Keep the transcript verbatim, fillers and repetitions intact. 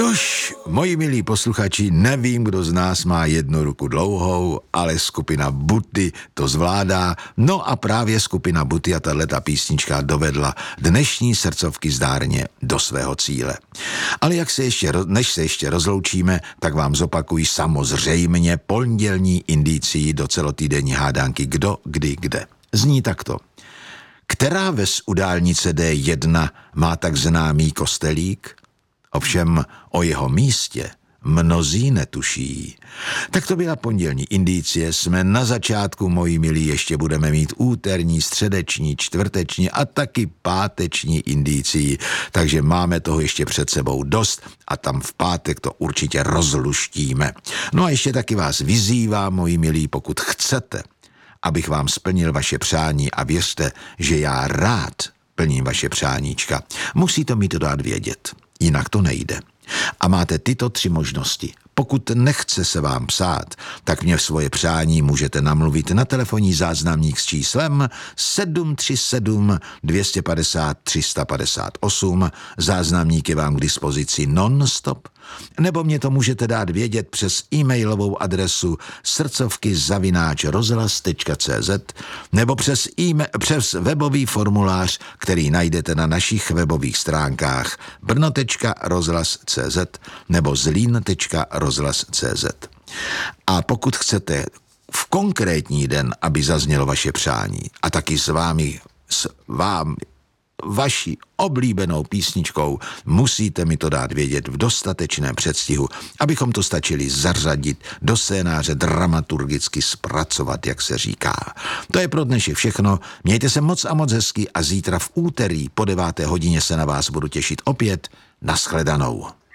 Nuž, moji milí posluchači, nevím, kdo z nás má jednu ruku dlouhou, ale skupina Buty to zvládá. No a právě skupina Buty a tahleta písnička dovedla dnešní srdcovky zdárně do svého cíle. Ale jak se ještě, než se ještě rozloučíme, tak vám zopakuji samozřejmě pondělní indicii do celotýdenní hádánky Kdo, kdy, kde. Zní takto. Která ves u dálnice D jedna má tak známý kostelík? Ovšem o jeho místě mnozí netuší. Tak to byla pondělní indicie, jsme na začátku, moji milí, ještě budeme mít úterní, středeční, čtvrteční a taky páteční indicii, takže máme toho ještě před sebou dost a tam v pátek to určitě rozluštíme. No a ještě taky vás vyzývám, moji milí, pokud chcete, abych vám splnil vaše přání a věřte, že já rád plním vaše přáníčka, musíte mi to dát vědět. Jinak to nejde. A máte tyto tři možnosti. Pokud nechce se vám psát, tak mě svoje přání můžete namluvit na telefonní záznamník s číslem sedm tři sedm dvě pět nula tři pět osm. Záznamník je vám k dispozici non-stop, nebo mě to můžete dát vědět přes e-mailovou adresu srdcovky zavináč rozhlas tečka cé zet nebo přes, e- přes webový formulář, který najdete na našich webových stránkách brno tečka rozhlas tečka cé zet nebo zlín tečka rozhlas tečka cé zet. A pokud chcete v konkrétní den, aby zaznělo vaše přání a taky s vámi, s vámi, vaší oblíbenou písničkou, musíte mi to dát vědět v dostatečném předstihu, abychom to stačili zařadit do scénáře, dramaturgicky zpracovat, jak se říká. To je pro dnešek všechno. Mějte se moc a moc hezky a zítra v úterý po deváté hodině se na vás budu těšit opět. Naschledanou.